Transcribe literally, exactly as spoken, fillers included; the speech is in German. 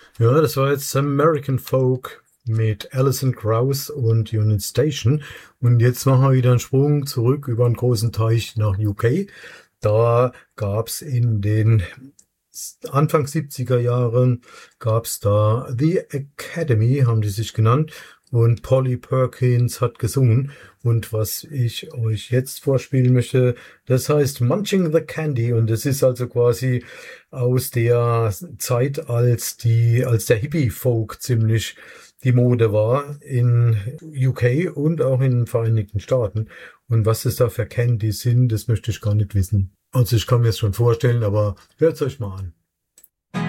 Ja, das war jetzt American Folk mit Alison Krauss und Union Station. Und jetzt machen wir wieder einen Sprung zurück über einen großen Teich nach U K. Da gab's in den Anfang siebziger Jahren gab's da The Academy, haben die sich genannt. Und Polly Perkins hat gesungen. Und was ich euch jetzt vorspielen möchte, das heißt Munching the Candy. Und das ist also quasi aus der Zeit, als die, als der Hippie-Folk ziemlich die Mode war in U K und auch in den Vereinigten Staaten. Und was es da für Candy sind, das möchte ich gar nicht wissen. Also ich kann mir es schon vorstellen, aber hört's euch mal an.